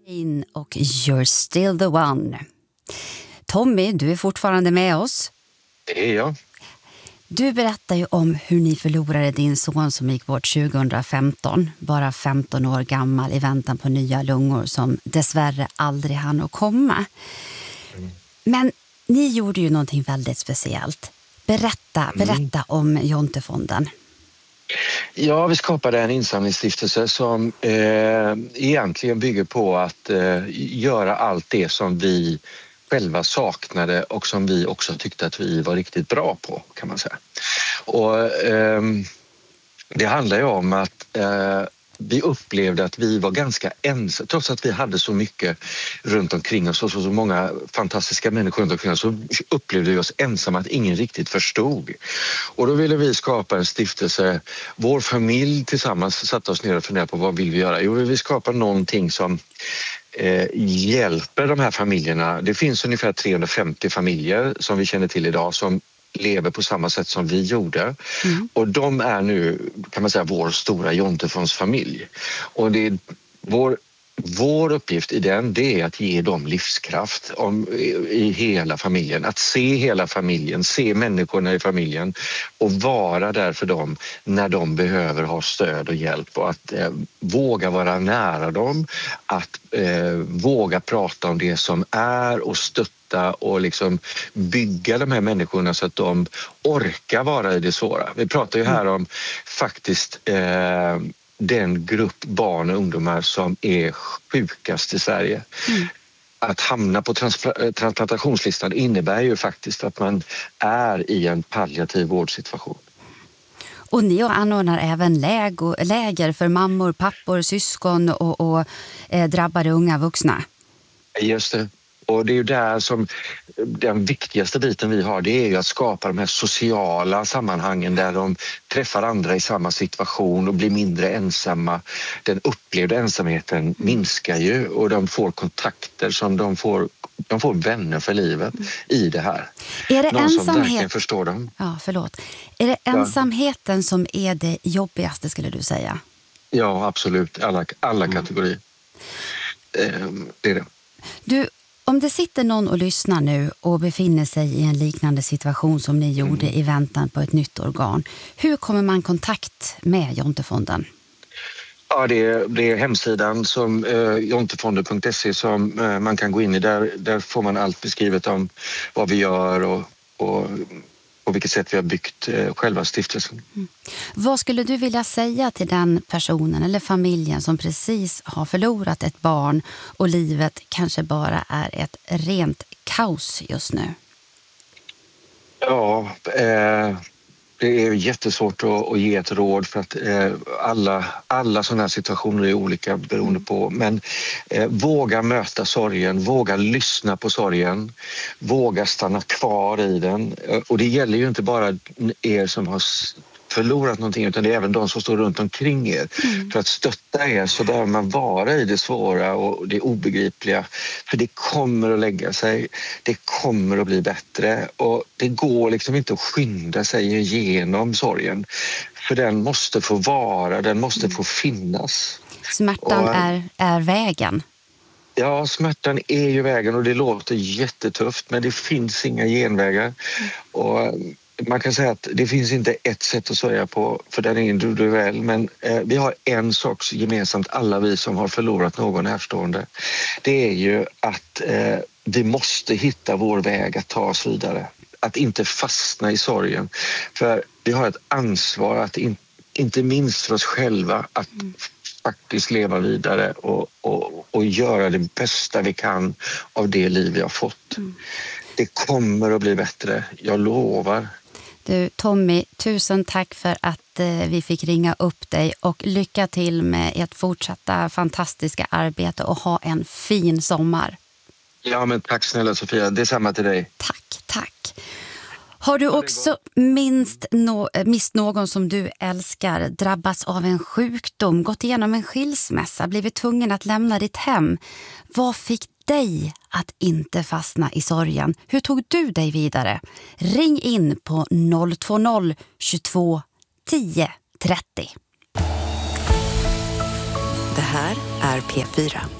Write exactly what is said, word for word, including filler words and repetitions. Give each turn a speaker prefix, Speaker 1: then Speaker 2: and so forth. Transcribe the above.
Speaker 1: In och You're still the one. Tommy, du är fortfarande med oss.
Speaker 2: Det är jag.
Speaker 1: Du berättar ju om hur ni förlorade din son som gick bort tjugohundrafemton, bara femton år gammal i väntan på nya lungor som dessvärre aldrig hann att komma.
Speaker 2: Mm.
Speaker 1: Men ni gjorde ju någonting väldigt speciellt. Berätta, berätta mm. om Jontefonden.
Speaker 2: Ja, vi skapade en insamlingsstiftelse som eh, egentligen bygger på att eh, göra allt det som vi själva saknade och som vi också tyckte att vi var riktigt bra på, kan man säga. Och eh, det handlar ju om att eh, vi upplevde att vi var ganska ensamma. Trots att vi hade så mycket runt omkring oss och så, så många fantastiska människor runt omkring oss, så upplevde vi oss ensamma, att ingen riktigt förstod. Och då ville vi skapa en stiftelse. Vår familj tillsammans satte oss ner och funderade på vad vill vi göra. Jo, vi vill skapa någonting som eh, hjälper de här familjerna. Det finns ungefär trehundrafemtio familjer som vi känner till idag som lever på samma sätt som vi gjorde. Mm. Och de är nu, kan man säga, vår stora Jontefondsfamilj. Och det är vår, vår uppgift i den, det är att ge dem livskraft om, i, i hela familjen. Att se hela familjen, se människorna i familjen och vara där för dem när de behöver ha stöd och hjälp. Och att eh, våga vara nära dem, att eh, våga prata om det som är och stötta och liksom bygga de här människorna så att de orkar vara i det svåra. Vi pratar ju här om faktiskt eh, den grupp barn och ungdomar som är sjukast i Sverige. Mm. Att hamna på transpl- transplantationslistan innebär ju faktiskt att man är i en palliativ vårdsituation.
Speaker 1: Och ni anordnar även läger, läger för mammor, pappor, syskon och, och eh, drabbade unga vuxna.
Speaker 2: Just det. Och det är ju där som den viktigaste biten vi har, det är ju att skapa de här sociala sammanhangen där de träffar andra i samma situation och blir mindre ensamma. Den upplevda ensamheten minskar ju och de får kontakter som de får, de får vänner för livet i det här.
Speaker 1: Är det
Speaker 2: någon
Speaker 1: ensamhet...
Speaker 2: som verkligen förstår dem.
Speaker 1: Ja, förlåt. Är det ensamheten ja. som är det jobbigaste, skulle du säga?
Speaker 2: Ja, absolut. Alla, alla mm. kategorier. Det är det.
Speaker 1: Du, om det sitter någon och lyssnar nu och befinner sig i en liknande situation som ni gjorde mm. i väntan på ett nytt organ, hur kommer man kontakt med Jontefonden?
Speaker 2: Ja, det är, det är hemsidan som eh, jontefonden punkt se som eh, man kan gå in i. Där, där får man allt beskrivet om vad vi gör och, och på vilket sätt vi har byggt eh, själva stiftelsen.
Speaker 1: Mm. Vad skulle du vilja säga till den personen eller familjen som precis har förlorat ett barn och livet kanske bara är ett rent kaos just nu?
Speaker 2: Ja, eh, det är jättesvårt att, att ge ett råd för att eh, alla, alla sådana här situationer är olika beroende på. Men eh, våga möta sorgen, våga lyssna på sorgen, våga stanna kvar i den. Och det gäller ju inte bara er som har förlorat någonting, utan det är även de som står runt omkring er. Mm. För att stötta er så behöver man vara i det svåra och det obegripliga. För det kommer att lägga sig, det kommer att bli bättre och det går liksom inte att skynda sig igenom sorgen. För den måste få vara, den måste mm. få finnas.
Speaker 1: Smärtan och, är, är vägen.
Speaker 2: Ja, smärtan är ju vägen och det låter jättetufft, men det finns inga genvägar. Mm. Och man kan säga att det finns inte ett sätt att sörja på, för den är individuell, men eh, vi har en sak gemensamt, alla vi som har förlorat någon närstående. Det är ju att eh, vi måste hitta vår väg att ta oss vidare. Att inte fastna i sorgen. För vi har ett ansvar att in, inte minst för oss själva att mm. faktiskt leva vidare och, och, och göra det bästa vi kan av det liv vi har fått. Mm. Det kommer att bli bättre, jag lovar.
Speaker 1: Du, Tommy, tusen tack för att eh, vi fick ringa upp dig och lycka till med ert fortsatta fantastiska arbete och ha en fin sommar.
Speaker 2: Ja, men tack snälla Sofia, det är samma till dig.
Speaker 1: Tack, tack. Har du också minst no- mist någon som du älskar, drabbats av en sjukdom, gått igenom en skilsmässa, blivit tvungen att lämna ditt hem? Vad fick dig att inte fastna i sorgen? Hur tog du dig vidare? Ring in på noll två noll tjugotvå tio trettio.
Speaker 3: Det här är P fyra.